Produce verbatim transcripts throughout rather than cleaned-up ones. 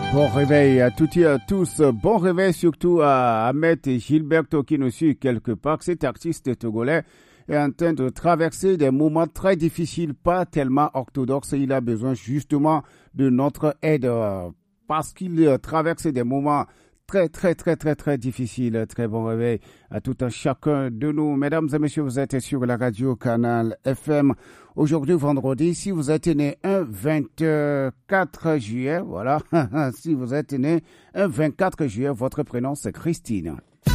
Bon réveil à toutes et à tous. Bon réveil surtout à Ahmed et Gilberto qui nous suit quelque part. Cet artiste togolais est en train de traverser des moments très difficiles, pas tellement orthodoxes. Il a besoin justement de notre aide parce qu'il traverse des moments très, très, très, très, très difficiles. Très bon réveil à tout un chacun de nous. Mesdames et messieurs, vous êtes sur la radio Canal F M. Aujourd'hui, vendredi, si vous êtes né un vingt-quatre juillet, voilà, si vous êtes né un vingt-quatre juillet, votre prénom c'est Christine.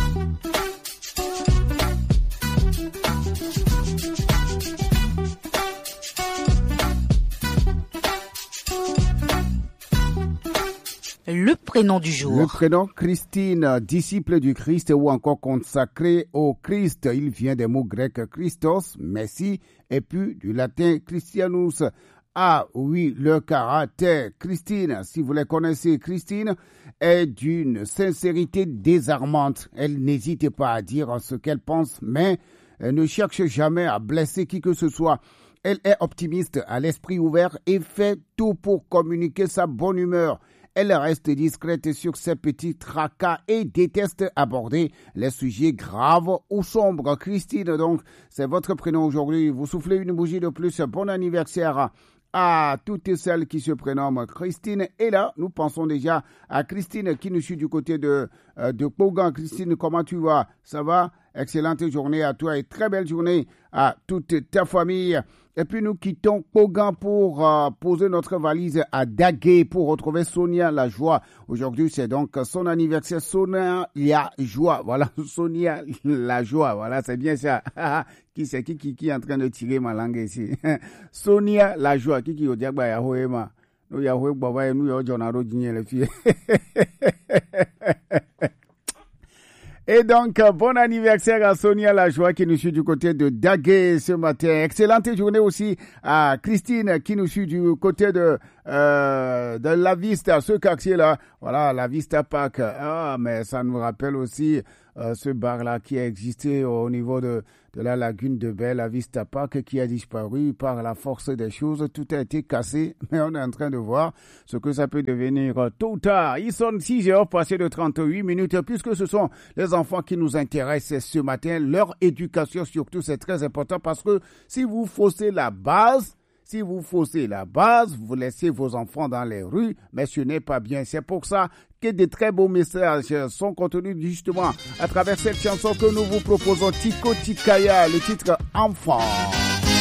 Le prénom du jour. Le prénom Christine, disciple du Christ ou encore consacré au Christ. Il vient des mots grecs Christos, Messie, et puis du latin Christianus. Ah oui, le caractère Christine, si vous la connaissez, Christine, est d'une sincérité désarmante. Elle n'hésite pas à dire ce qu'elle pense, mais elle ne cherche jamais à blesser qui que ce soit. Elle est optimiste, à l'esprit ouvert et fait tout pour communiquer sa bonne humeur. Elle reste discrète sur ses petits tracas et déteste aborder les sujets graves ou sombres. Christine, donc, c'est votre prénom aujourd'hui. Vous soufflez une bougie de plus. Bon anniversaire à toutes celles qui se prénomment Christine. Et là, nous pensons déjà à Christine qui nous suit du côté de, euh, de Pogan. Christine, comment tu vas? Ça va? Excellente journée à toi et très belle journée à toute ta famille. Et puis nous quittons Pogan pour euh, poser notre valise à Daguet pour retrouver Sonia la joie. Aujourd'hui, c'est donc son anniversaire. Sonia la joie. Voilà, Sonia la joie. Voilà, c'est bien ça. Qui c'est qui, qui qui est en train de tirer ma langue ici? Sonia la joie. Qui qui au diable ya hoema? Nous ya hoema baba nous ya jonaro jinye les filles. Et donc, bon anniversaire à Sonia Lajoie qui nous suit du côté de Daguet ce matin. Excellente journée aussi à Christine qui nous suit du côté de, euh, de La Vista, ce quartier-là. Voilà, La Vista Park. Ah, mais ça nous rappelle aussi euh, ce bar-là qui a existé au niveau de, de la lagune de Belle, La Vista Park, qui a disparu par la force des choses. Tout a été cassé, mais on est en train de voir ce que ça peut devenir tôt ou tard. Ils sont six heures passées de trente-huit minutes, puisque ce sont les enfants qui nous intéressent ce matin. Leur éducation surtout, c'est très important parce que si vous faussez la base, si vous faussez la base, vous laissez vos enfants dans les rues, mais ce n'est pas bien. C'est pour ça que de très beaux messages sont contenus justement à travers cette chanson que nous vous proposons, Tico Tikaya, le titre Enfant.